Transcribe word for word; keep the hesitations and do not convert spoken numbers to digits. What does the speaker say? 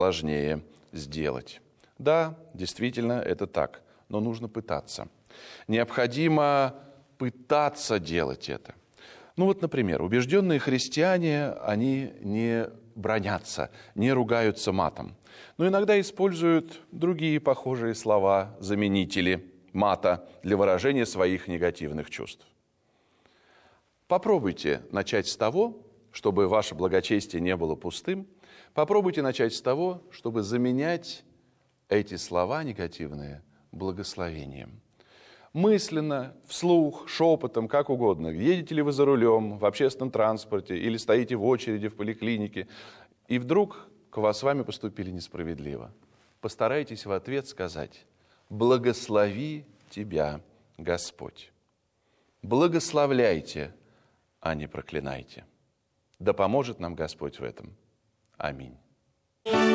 сложнее сделать. Да, действительно, это так, но нужно пытаться. Необходимо пытаться делать это. Ну вот, например, убежденные христиане, они не бранятся, не ругаются матом, но иногда используют другие похожие слова, заменители мата для выражения своих негативных чувств. Попробуйте начать с того, чтобы ваше благочестие не было пустым. Попробуйте начать с того, чтобы заменять эти слова негативные благословением. Мысленно, вслух, шепотом, как угодно. Едете ли вы за рулем, в общественном транспорте или стоите в очереди в поликлинике, и вдруг к вас с вами поступили несправедливо. Постарайтесь в ответ сказать: «Благослови тебя, Господь». Благословляйте, а не проклинайте. Да поможет нам Господь в этом. Аминь.